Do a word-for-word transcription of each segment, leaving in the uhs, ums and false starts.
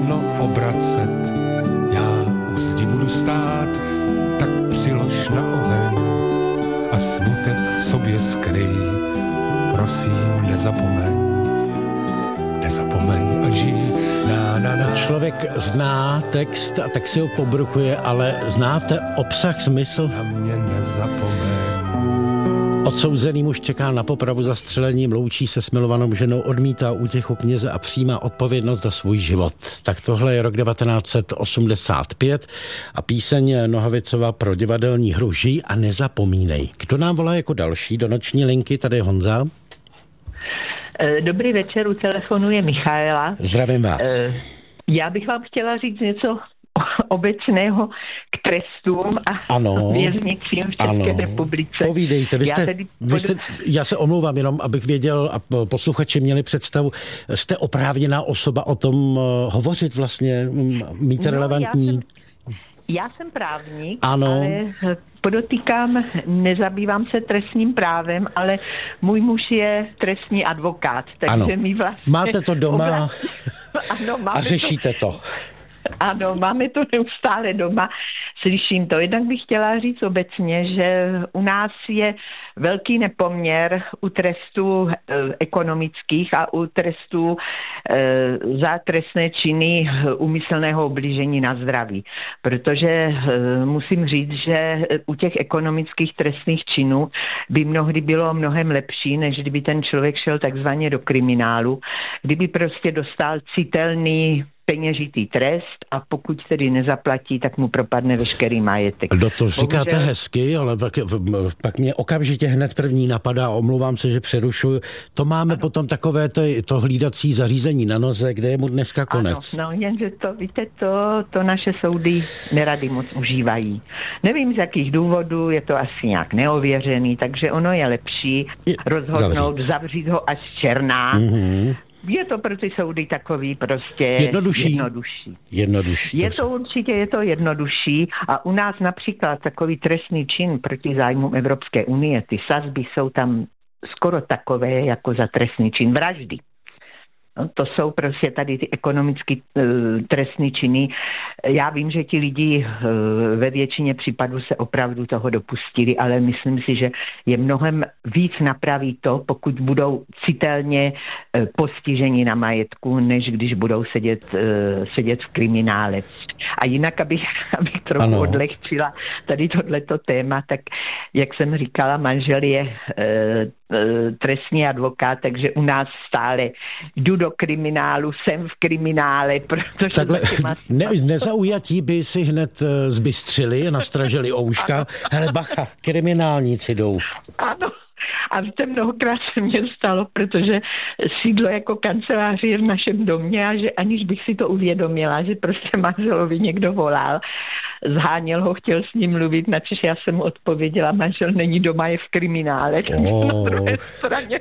volno obracet. Já u zdi budu stát, tak přilož na oheň a smutek v sobě skryj. Prosím, nezapomeň, nezapomeň a žij. Na, na, na. Člověk zná text a tak si ho pobruchuje, ale znáte obsah, smysl? Na mě nezapomeň. Odsouzený muž čeká na popravu zastřelením, loučí se s milovanou ženou, odmítá útěchu kněze a přijímá odpovědnost za svůj život. Tak tohle je rok devatenáct set osmdesát pět a píseň Nohavicova pro divadelní hru Žij a nezapomínej. Kdo nám volá jako další do noční linky? Tady je Honza. Dobrý večer, u telefonu je Michaela. Zdravím vás. Já bych vám chtěla říct něco obecného k trestům a ano, věznicím v České ano. republice. Povídejte, vy jste, já, tedy vy jste, já se omlouvám jenom, abych věděl a posluchači měli představu, jste oprávněná osoba o tom hovořit vlastně, mít no, relevantní... Já jsem, já jsem právník, ano. ale podotýkám, nezabývám se trestním právem, ale můj muž je trestní advokát, takže ano. mi vlastně... Máte to doma obraz... ano, a řešíte to. to. Ano, máme to neustále doma, slyším to. Jednak bych chtěla říct obecně, že u nás je velký nepoměr u trestů e, ekonomických a u trestů e, za trestné činy úmyslného ublížení na zdraví. Protože e, musím říct, že u těch ekonomických trestných činů by mnohdy bylo mnohem lepší, než kdyby ten člověk šel takzvaně do kriminálu, kdyby prostě dostal citelný peněžitý trest a pokud tedy nezaplatí, tak mu propadne veškerý majetek. Do to říkáte Bohužel... hezky, ale pak, pak mě okamžitě hned první napadá, omlouvám se, že přerušuju. To máme ano. potom takové to, to hlídací zařízení na noze, kde je mu dneska konec. Ano, no jenže to, víte, to, to naše soudy nerady moc užívají. Nevím z jakých důvodů, je to asi nějak neověřený, takže ono je lepší je, rozhodnout, zavřít. zavřít ho až černá. Mm-hmm. Je to pro ty soudy takový prostě jednodušší. jednodušší. jednodušší. Je to určitě, je to jednodušší a u nás například takový trestný čin proti zájmům Evropské unie, ty sazby jsou tam skoro takové jako za trestný čin vraždy. No, to jsou prostě tady ty ekonomicky uh, trestný činy. Já vím, že ti lidi uh, ve většině případů se opravdu toho dopustili, ale myslím si, že je mnohem víc napraví to, pokud budou citelně uh, postiženi na majetku, než když budou sedět, uh, sedět v kriminále. A jinak, abych, abych trochu ano. odlehčila tady tohleto téma, tak jak jsem říkala, manžel je uh, trestní advokát, takže u nás stále jdu do kriminálu, jsem v kriminále, protože... Takhle ne, nezaujatí by si hned zbystřili, nastražili ouška. Hele, bacha, kriminálníci jdou. Ano. A víte, mnohokrát se mně stalo, protože sídlo jako kancelář je v našem domě a že aniž bych si to uvědomila, že prostě manželovi někdo volal, zháněl ho, chtěl s ním mluvit, načež já jsem mu odpověděla, manžel není doma, je v kriminále. Oh. Na druhé straně...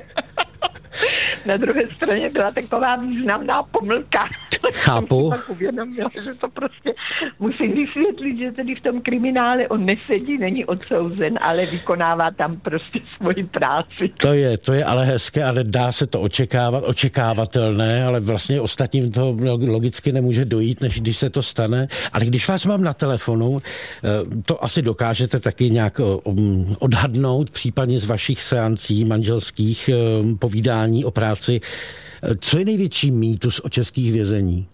Na druhé straně byla taková významná pomlka. Chápu. Jsem si tak uvědomila, že to prostě musím vysvětlit, že tedy v tom kriminále on nesedí, není odsouzen, ale vykonává tam prostě svoji práci. To je, to je ale hezké, ale dá se to očekávat, očekávatelné, ale vlastně ostatním to logicky nemůže dojít, než když se to stane. Ale když vás mám na telefonu, to asi dokážete taky nějak odhadnout, případně z vašich seancí manželských povídání o práci. Co je největší mýtus o českých vězení?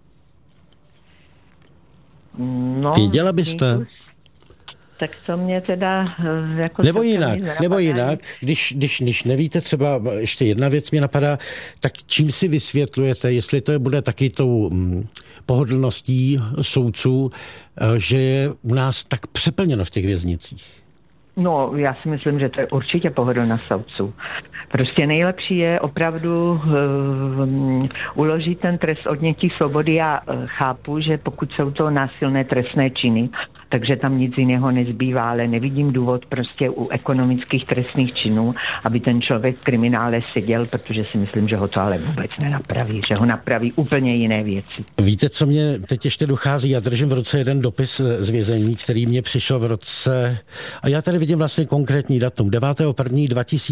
No, věděla byste? Mýtus, tak to mě teda... Jako nebo jinak, nebo jinak, když, když, když nevíte, třeba ještě jedna věc mě napadá, tak čím si vysvětlujete, jestli to bude taky tou hm, pohodlností soudců, že je u nás tak přeplněno v těch věznicích? No, já si myslím, že to je určitě pohodlnost soudců. Prostě nejlepší je opravdu uh, uložit ten trest odnětí svobody. Já uh, chápu, že pokud jsou to násilné trestné činy, takže tam nic jiného nezbývá, ale nevidím důvod prostě u ekonomických trestných činů, aby ten člověk v kriminále seděl, protože si myslím, že ho to ale vůbec nenapraví, že ho napraví úplně jiné věci. Víte, co mě teď ještě dochází? Já držím v ruce jeden dopis z vězení, který mě přišel v roce, a já tady vidím vlastně konkrétní datum, devátého prvního dva tisíce